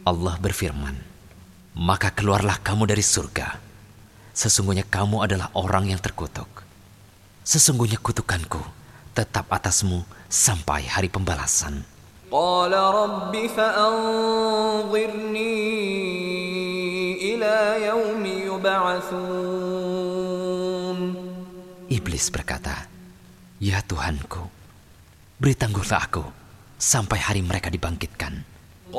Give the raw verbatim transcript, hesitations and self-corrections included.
Allah berfirman, "Maka keluarlah kamu dari surga. Sesungguhnya kamu adalah orang yang terkutuk. Sesungguhnya kutukanku tetap atasmu sampai hari pembalasan." قال رب فأنظرني إلى يوم يبعثون. Iblis berkata, "Ya Tuhanku, beri tangguhlah aku sampai hari mereka dibangkitkan."